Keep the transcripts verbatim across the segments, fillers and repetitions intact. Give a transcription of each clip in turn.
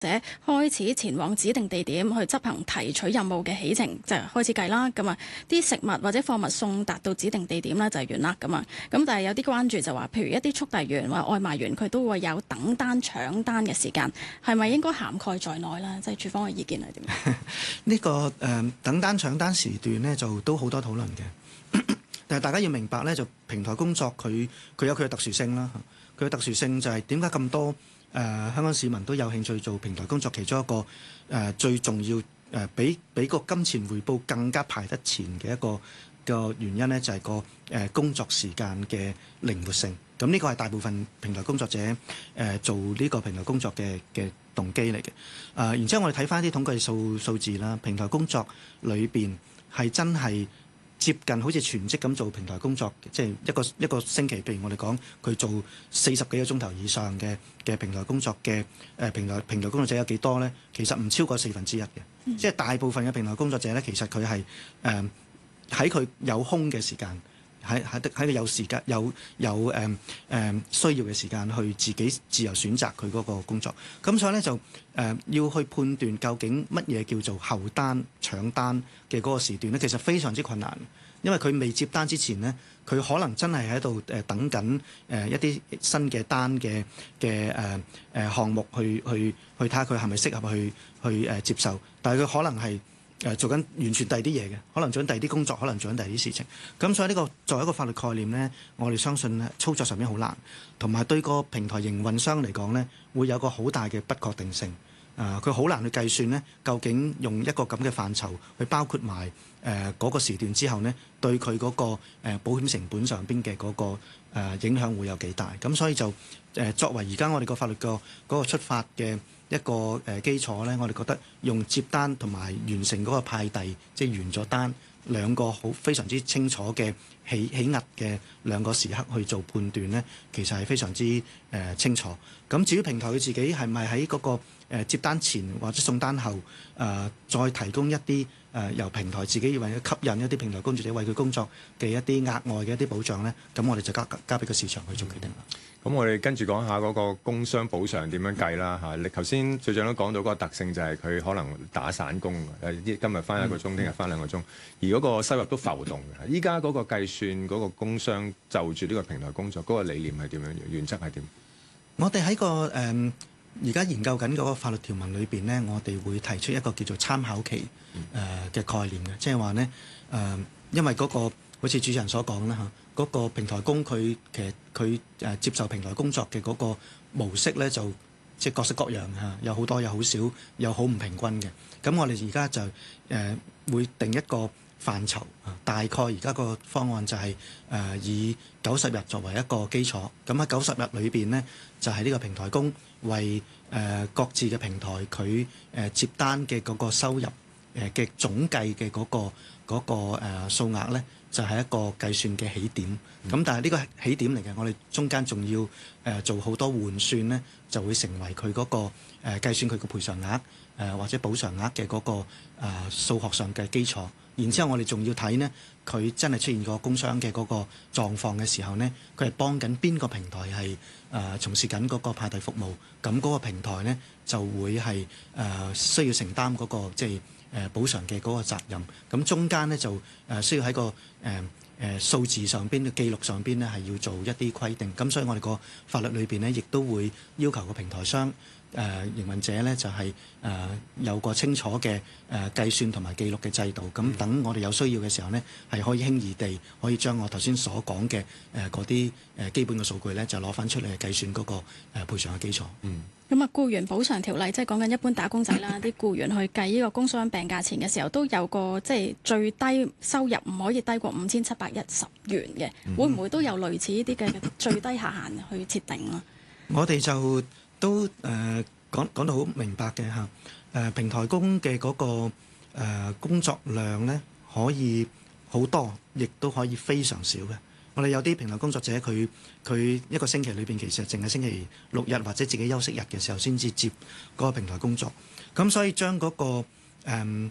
者開始前往指定地點去執行提取任務嘅起程就開始計啦。咁啊，啲食物或者貨物送達到指定地點咧就係完啦咁啊。咁但係有啲關注就話，譬如一啲速遞員或外賣員佢都會有等單搶單嘅時間，係咪應該涵蓋在內啦？即係處方嘅意見係點？呢、 這個誒、呃、等單搶單時段呢，就都好多討論嘅。但係大家要明白咧，就平台工作佢佢有佢嘅特殊性啦。佢嘅特殊性就係點解咁多？誒、呃、香港市民都有興趣做平台工作，其中一個誒、呃、最重要誒、呃、比比個金錢回報更加排得前嘅一個個原因呢，就係、是、個誒、呃、工作時間嘅靈活性。咁呢個係大部分平台工作者誒、呃、做呢個平台工作嘅嘅動機嚟嘅。誒、呃、然之後我哋睇翻啲統計數數字啦，平台工作裏邊係真係接近好似全職咁做平台工作，即係一個一個星期，譬如我哋講佢做四十幾個鐘頭以上嘅嘅平台工作嘅誒、呃、平台平台工作者有幾多呢？其實唔超過四分之一嘅，嗯、即係大部分嘅平台工作者呢，其實佢係誒喺佢有空嘅時間，喺喺喺佢有時間有有誒誒、呃呃、需要嘅時間去自己自由選擇佢嗰個工作。咁所以呢，就誒、呃、要去判斷究竟乜嘢叫做後單搶單嘅嗰個時段呢，其實非常之困難。因為佢未接單之前呢，佢可能真係喺度誒等緊誒、呃、一啲新嘅單嘅嘅誒誒項目去去去睇下佢係咪適合去去誒、呃、接受，但係佢可能係誒、呃、做緊完全第二啲嘢嘅，可能做緊第二啲工作，可能做緊第二啲事情。咁所以呢個作為一個法律概念呢，我哋相信咧操作上面好難，同埋對個平台營運商嚟講呢，會有個好大嘅不確定性。誒佢好難去計算呢，究竟用一個咁嘅範疇去包括埋誒嗰個時段之後呢，對佢嗰個誒保險成本上邊嘅嗰個誒影響會有幾大？咁所以就誒作為而家我哋個法律個嗰個出發嘅一個誒基礎呢，我哋覺得用接單同埋完成嗰個派遞，即係完咗單兩個好非常之清楚嘅起起額嘅兩個時刻去做判斷呢，其實係非常之誒清楚。咁至於平台佢自己係咪喺嗰個誒接單前或者送單後，誒、呃、再提供一啲誒、呃、由平台自己為咗吸引一啲平台工作者為佢工作嘅一啲額外嘅一啲保障咧，咁我哋就交交俾個市場去做決定啦。咁、 嗯、我哋跟住講下嗰個工傷補償點樣計啦嚇。你頭先隊長都講到嗰個特性就係佢可能打散工，誒今日翻一個鐘，聽日翻兩個鐘，而嗰個收入都浮動嘅。依家嗰個計算嗰個工傷就住呢個平台工作嗰、嗰個理念係點樣？原則係點？ 我哋喺個誒。呃而家研究緊嗰個法律條文裏邊呢，我哋會提出一個叫做參考期誒嘅概念嘅，即係話呢，誒、呃，因為嗰、那個好似主持人所講啦嚇，嗰、那個平台工佢其實佢誒接受平台工作嘅嗰個模式呢，就即係各式各樣嚇，有好多有好少，有好唔平均嘅。咁我哋而家就誒、呃、會定一個範疇，大概而家個方案就係、是、誒、呃、以九十日作為一個基礎。咁喺九十日裏邊呢，就係、是、呢個平台工為誒、呃、各自嘅平台佢誒、呃、接單嘅嗰個收入誒嘅總計嘅嗰個嗰、那個誒、呃、數額呢，就係、是、一個計算嘅起點。咁、嗯、但係呢個起點嚟嘅，我哋中間仲要誒、呃、做好多換算呢，就會成為佢嗰、那個誒、呃、計算佢嘅賠償額誒、呃、或者補償額嘅嗰、那個誒、呃、數學上嘅基礎。然之後我哋仲要睇呢，佢真係出現個工傷嘅嗰個狀況嘅時候呢，佢係幫緊邊個平台係誒、呃、從事緊嗰個派遞服務，咁嗰個平台呢，就會係誒、呃、需要承擔嗰、那個即係誒、呃、補償嘅嗰個責任。咁中間呢，就誒、呃、需要喺個誒誒、呃、數字上邊嘅記錄上邊呢，係要做一啲規定。咁所以我哋個法律裏邊呢，亦都會要求個平台商。誒、呃、營運者咧就係、是、誒、呃、有個清楚嘅誒、呃、計算同埋記錄嘅制度，咁等我哋有需要嘅時候呢，係可以輕易地可以將我頭先所講嘅誒嗰啲誒基本嘅數據咧，就攞翻出嚟計算嗰、那個誒、呃、賠償嘅基礎。嗯。 咁啊，僱員補償條例即係講緊一般打工仔啦，啲僱員去計呢個工傷病假錢嘅時候，都有個即係最低收入唔可以低過五千七百一十元嘅，嗯、會唔會都有類似呢啲嘅最低下限去設定啊？ 我哋就都誒、呃、講講到好明白嘅嚇，誒、呃、平台工嘅嗰、那個、呃、工作量咧可以好多，亦都可以非常少嘅。我哋有啲平台工作者，佢佢一個星期裏邊其實淨係星期六日或者自己休息日嘅時候先至接嗰個平台工作，咁所以將嗰、那個誒、呃、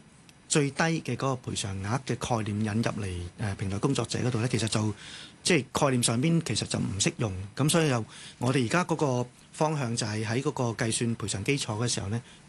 最低嘅嗰個賠償額嘅概念引入嚟誒、呃、平台工作者嗰度咧，其實就即係概念上邊其實就唔適用，咁所以就我哋而家嗰個方向就係喺嗰個計算賠償基礎嘅時候咧，